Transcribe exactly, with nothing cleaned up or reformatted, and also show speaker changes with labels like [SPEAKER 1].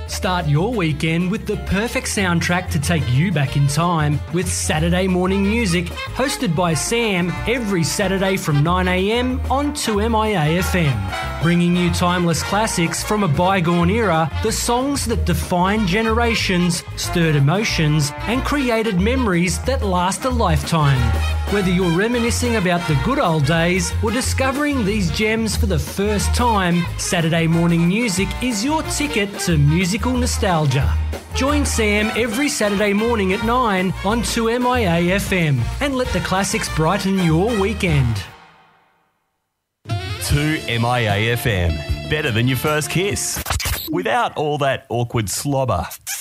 [SPEAKER 1] Start your weekend with the perfect soundtrack to take you back in time with Saturday Morning Music, hosted by Sam every Saturday from nine a m on two M I A F M. Bringing you timeless classics from a bygone era, the songs that defined generations, stirred emotions, and created memories that last a lifetime. Whether you're reminiscing about the good old days or discovering these gems for the first time, Saturday Morning Music is your ticket to musical nostalgia. Join Sam every Saturday morning at nine on two M I A F M and let the classics brighten your weekend.
[SPEAKER 2] two M I A F M. Better than your first kiss. Without all that awkward slobber.